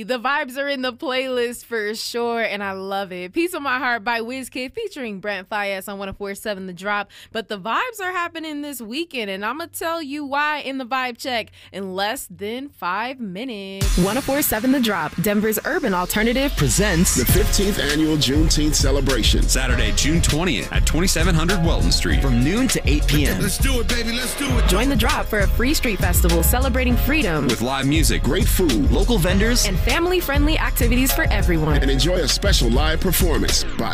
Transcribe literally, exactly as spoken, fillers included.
The vibes are in the playlist for sure, and I love it. Piece of My Heart by Wizkid featuring Brent Faiyaz on one oh four point seven The Drop. But the vibes are happening this weekend, and I'm going to tell you why in the vibe check in less than five minutes. one oh four point seven The Drop, Denver's urban alternative, presents the fifteenth annual Juneteenth celebration. Saturday, June twentieth at twenty-seven hundred Welton Street from noon to eight p.m. Let's do it, baby. Let's do it. Join The Drop for a free street festival celebrating freedom with live music, great food, local vendors, and family-friendly activities for everyone. And enjoy a special live performance by